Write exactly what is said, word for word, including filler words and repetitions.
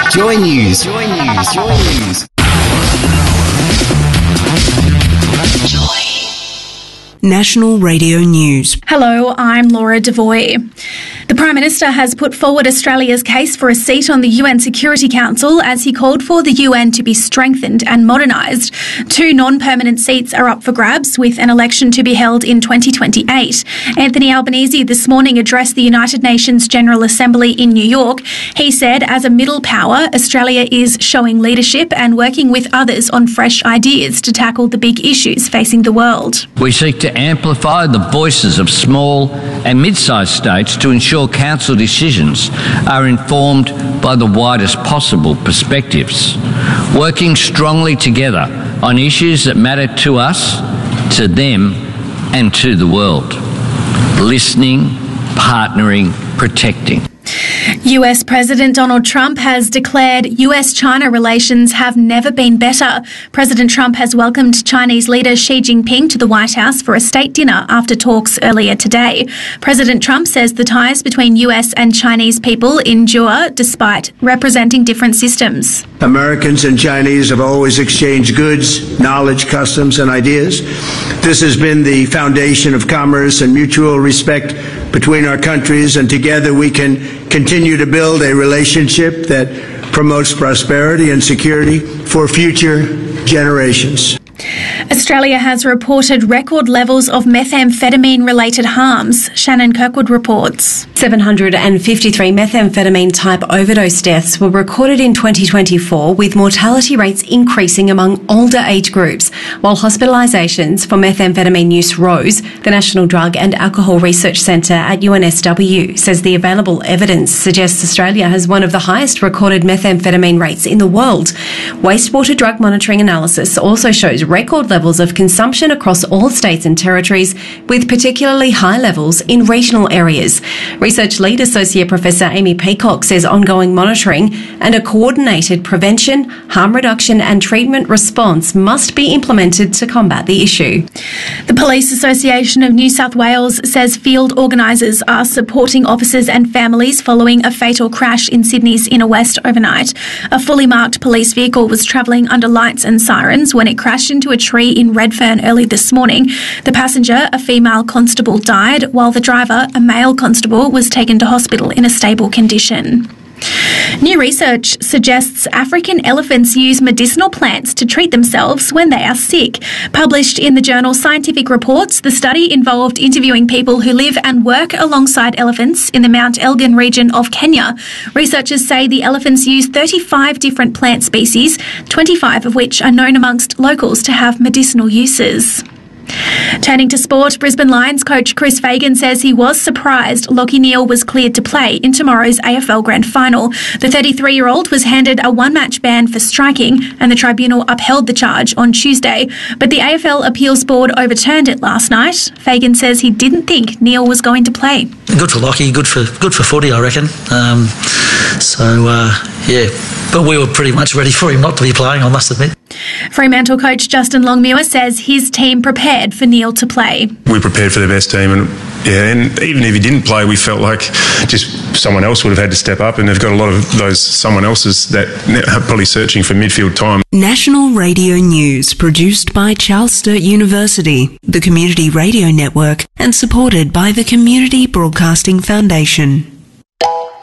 Joy News. Joy News. Joy News. Joy. National Radio News. Hello, I'm Laura Devoy. The Prime Minister has put forward Australia's case for a seat on the U N Security Council as he called for the U N to be strengthened and modernised. Two non-permanent seats are up for grabs, with an election to be held in twenty twenty-eight. Anthony Albanese this morning addressed the United Nations General Assembly in New York. He said, as a middle power, Australia is showing leadership and working with others on fresh ideas to tackle the big issues facing the world. We seek to amplify the voices of small and mid-sized states to ensure Council decisions are informed by the widest possible perspectives, working strongly together on issues that matter to us, to them and to the world. Listening, partnering, protecting. U S President Donald Trump has declared U S China relations have never been better. President Trump has welcomed Chinese leader Xi Jinping to the White House for a state dinner after talks earlier today. President Trump says the ties between U S and Chinese people endure despite representing different systems. Americans and Chinese have always exchanged goods, knowledge, customs, and ideas. This has been the foundation of commerce and mutual respect between our countries, and together we can continue to build a relationship that promotes prosperity and security for future generations. Australia has reported record levels of methamphetamine-related harms. Shannon Kirkwood reports. seven hundred fifty-three methamphetamine-type overdose deaths were recorded in twenty twenty-four, with mortality rates increasing among older age groups. While hospitalisations for methamphetamine use rose, the National Drug and Alcohol Research Centre at U N S W says the available evidence suggests Australia has one of the highest recorded methamphetamine rates in the world. Wastewater drug monitoring analysis also shows record levels of consumption across all states and territories, with particularly high levels in regional areas. Research lead Associate Professor Amy Peacock says ongoing monitoring and a coordinated prevention, harm reduction and treatment response must be implemented to combat the issue. The Police Association of New South Wales says field organisers are supporting officers and families following a fatal crash in Sydney's inner west overnight. A fully marked police vehicle was travelling under lights and sirens when it crashed into a tree in Redfern early this morning. The passenger, a female constable, died, while the driver, a male constable, was taken to hospital in a stable condition. New research suggests African elephants use medicinal plants to treat themselves when they are sick. Published in the journal Scientific Reports, the study involved interviewing people who live and work alongside elephants in the Mount Elgin region of Kenya. Researchers say the elephants use thirty-five different plant species, twenty-five of which are known amongst locals to have medicinal uses. Turning to sport, Brisbane Lions coach Chris Fagan says he was surprised Lachie Neale was cleared to play in tomorrow's A F L Grand Final. The thirty-three-year-old was handed a one-match ban for striking, and the tribunal upheld the charge on Tuesday. But the A F L Appeals Board overturned it last night. Fagan says he didn't think Neale was going to play. Good for Lachie, good for good for footy, I reckon. Um, so, uh, yeah, but we were pretty much ready for him not to be playing, I must admit. Fremantle coach Justin Longmuir says his team prepared for Neale to play. We prepared for the best team, and yeah, and even if he didn't play, we felt like just someone else would have had to step up, and they've got a lot of those someone else's that are probably searching for midfield time. National Radio News, produced by Charles Sturt University, the Community Radio Network, and supported by the Community Broadcasting Foundation.